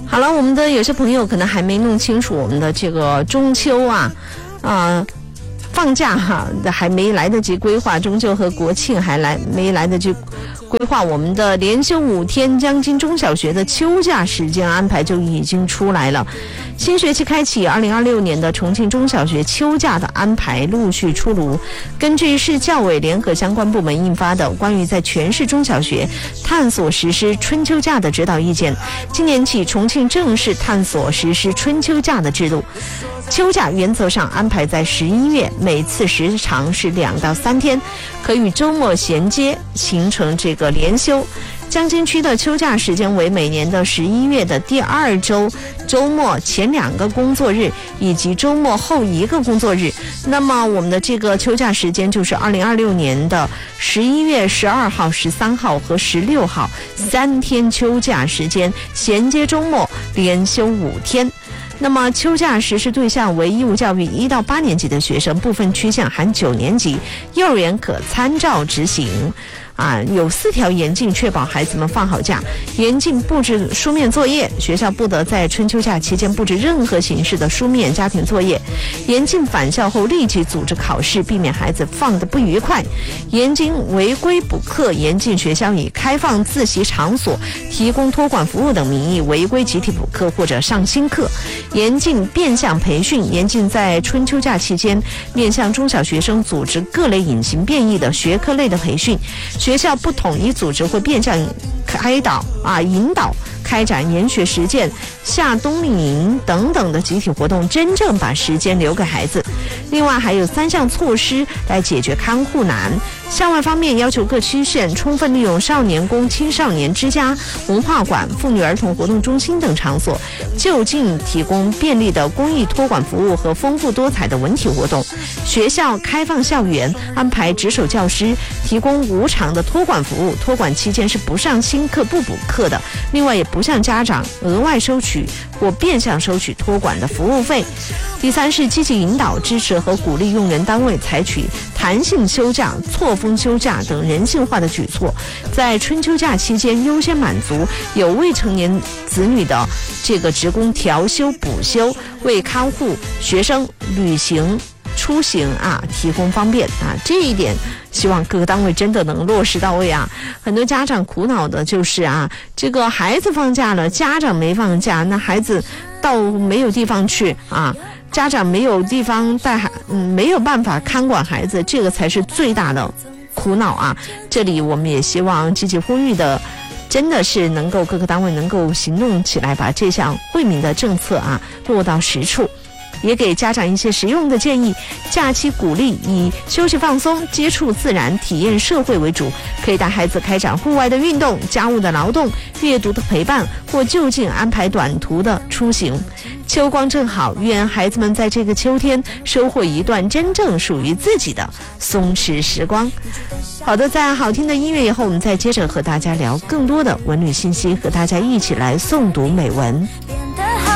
好了，我们的有些朋友可能还没弄清楚我们的这个中秋放假还没来得及规划，中秋和国庆没来得及规划，我们的连休5天江津中小学的秋假时间安排就已经出来了。新学期开启，2026年的重庆中小学秋假的安排陆续出炉。根据市教委联合相关部门印发的关于在全市中小学探索实施春秋假的指导意见，今年起重庆正式探索实施春秋假的制度。秋假原则上安排在11月，每次时长是2到3天，可与周末衔接，形成这个连休。江津区的秋假时间为每年的11月的第2周周末前2个工作日以及周末后1个工作日。那么我们的这个秋假时间就是2026年的11月12号、13号和16号3天秋假时间，衔接周末，连休5天。那么秋假实施对象为义务教育1到8年级的学生，部分区县含9年级，幼儿园可参照执行。有4条严禁确保孩子们放好假：严禁布置书面作业，学校不得在春秋假期间布置任何形式的书面家庭作业；严禁返校后立即组织考试，避免孩子放得不愉快；严禁违规补课；严禁学校以开放自习场所、提供托管服务等名义违规集体补课或者上新课；严禁变相培训；严禁在春秋假期间面向中小学生组织各类隐形变异的学科类的培训。学校不统一组织或变相引导开展研学实践、夏冬令营等等的集体活动，真正把时间留给孩子。另外还有3项措施来解决看护难。校外方面，要求各区县充分利用少年宫、青少年之家、文化馆、妇女儿童活动中心等场所，就近提供便利的公益托管服务和丰富多彩的文体活动。学校开放校园，安排值守教师，提供无偿的托管服务。托管期间是不上新课不补课的，另外也不向家长额外收取或变相收取托管的服务费。第3是积极引导、支持和鼓励用人单位采取弹性休假、错峰休假等人性化的举措，在春秋假期间优先满足有未成年子女的这个职工调休补休，为看护学生旅行出行提供方便这一点希望各个单位真的能落实到位很多家长苦恼的就是这个孩子放假了，家长没放假，那孩子到没有地方去家长没有地方带没有办法看管孩子，这个才是最大的苦恼这里我们也希望积极呼吁的，真的是能够各个单位能够行动起来，把这项惠民的政策落到实处。也给家长一些实用的建议，假期鼓励以休息放松、接触自然、体验社会为主，可以带孩子开展户外的运动、家务的劳动、阅读的陪伴，或就近安排短途的出行。秋光正好，愿孩子们在这个秋天收获一段真正属于自己的松弛时光。好的，在好听的音乐以后，我们再接着和大家聊更多的文旅信息，和大家一起来诵读美文。